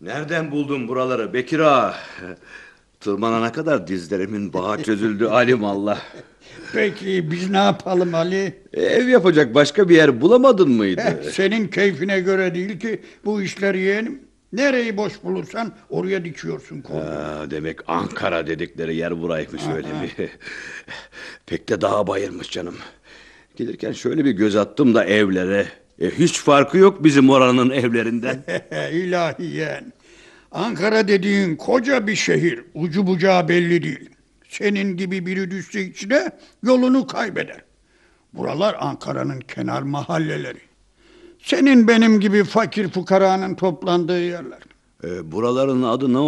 Nereden buldun buraları Bekir ağa? Tırmanana kadar dizlerimin bağı çözüldü alimallah. Peki biz ne yapalım Ali? Ev yapacak başka bir yer bulamadın mıydı? Senin keyfine göre değil ki bu işleri yeğenim. Nereyi boş bulursan oraya dikiyorsun kolunu. Demek Ankara dedikleri yer buraymış öyle mi? Pek de dağa bayırmış canım. Gelirken şöyle bir göz attım da evlere. Hiç farkı yok bizim oranın evlerinden. İlahi yeğen. Ankara dediğin koca bir şehir. Ucu bucağı belli değil. Senin gibi biri düşse içine yolunu kaybeder. Buralar Ankara'nın kenar mahalleleri. Senin benim gibi fakir fukaranın toplandığı yerler. Buraların adı ne